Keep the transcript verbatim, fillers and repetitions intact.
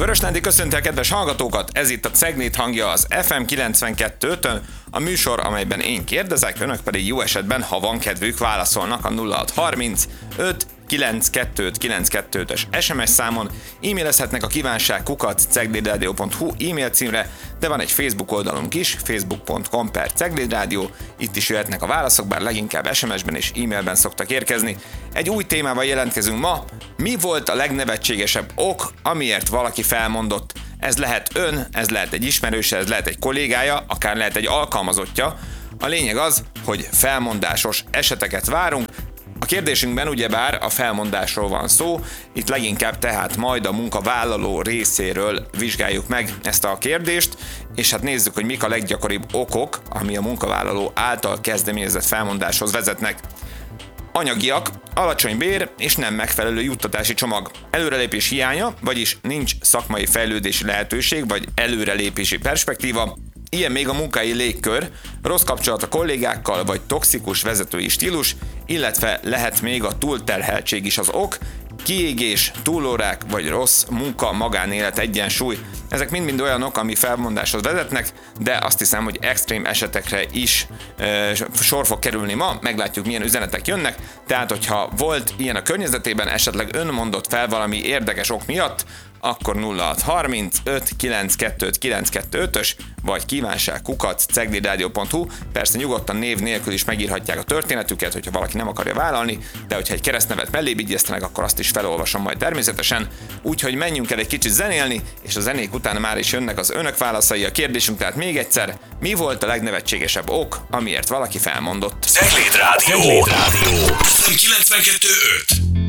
Vörösnándi köszönti a kedves hallgatókat, ez itt a Ceglét hangja az ef em kilencvenkettő ötön, a műsor, amelyben én kérdezek, önök pedig jó esetben, ha van kedvük, válaszolnak a nulla hat harminc öt kilencvenkettő kilencvenkettős es em es számon, e-mailezhetnek a kívánság kukac ceglédradio pont hu e-mail címre, de van egy Facebook oldalunk is, facebook pont com per ceglédradio, itt is jöhetnek a válaszok, bár leginkább es em esben és e-mailben szoktak érkezni. Egy új témával jelentkezünk ma. Mi volt a legnevetségesebb ok, amiért valaki felmondott? Ez lehet ön, ez lehet egy ismerőse, ez lehet egy kollégája, akár lehet egy alkalmazottja. A lényeg az, hogy felmondásos eseteket várunk. A kérdésünkben ugyebár a felmondásról van szó, itt leginkább tehát majd a munkavállaló részéről vizsgáljuk meg ezt a kérdést, és hát nézzük, hogy mik a leggyakoribb okok, ami a munkavállaló által kezdeményezett felmondáshoz vezetnek. Anyagiak, alacsony bér és nem megfelelő juttatási csomag. Előrelépés hiánya, vagyis nincs szakmai fejlődési lehetőség vagy előrelépési perspektíva. Ilyen még a munkai légkör, rossz kapcsolat a kollégákkal vagy toxikus vezetői stílus, illetve lehet még a túlterheltség is az ok, kiégés, túlórák vagy rossz munka-magánélet egyensúly. Ezek mind-mind olyanok, ami felmondáshoz vezetnek, de azt hiszem, hogy extrém esetekre is e, sor fog kerülni ma, meglátjuk, milyen üzenetek jönnek, tehát hogyha volt ilyen a környezetében, esetleg ön mondott fel valami érdekes ok miatt, akkor nulla hat harminc öt kilencvenkettő kilencvenkettős vagy kívánság kukac ceglédradio pont hu. Persze nyugodtan név nélkül is megírhatják a történetüket, hogyha valaki nem akarja vállalni, de hogyha egy keresztnevet mellé vigyeztenek, akkor azt is felolvasom majd természetesen. Úgyhogy menjünk el egy kicsit zenélni, és a zenék után már is jönnek az önök válaszai. A kérdésünk tehát még egyszer, mi volt a legnevetségesebb ok, amiért valaki felmondott? Cegléd Rádió! Cegléd Rádió! kilencvenkettő öt